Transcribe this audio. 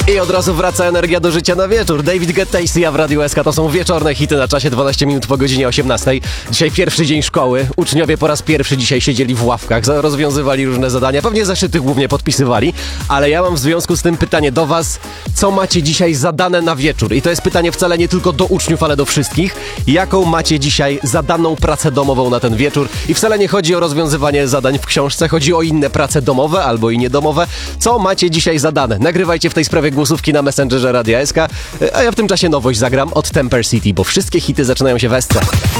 I od razu wraca energia do życia na wieczór. David Guetta i Sia w Radiu SK to są wieczorne hity na czasie 12 minut po godzinie 18. Dzisiaj pierwszy dzień szkoły. Uczniowie po raz pierwszy dzisiaj siedzieli w ławkach, rozwiązywali różne zadania. Pewnie zeszyty głównie podpisywali. Ale ja mam w związku z tym pytanie do was. Co macie dzisiaj zadane na wieczór? I to jest pytanie wcale nie tylko do uczniów, ale do wszystkich. Jaką macie dzisiaj zadaną pracę domową na ten wieczór? I wcale nie chodzi o rozwiązywanie zadań w książce. Chodzi o inne prace domowe albo i niedomowe. Co macie dzisiaj zadane? Nagrywajcie w tej sprawie głosówki na Messengerze Radia SK, a ja w tym czasie nowość zagram od Temper City, bo wszystkie hity zaczynają się w SC.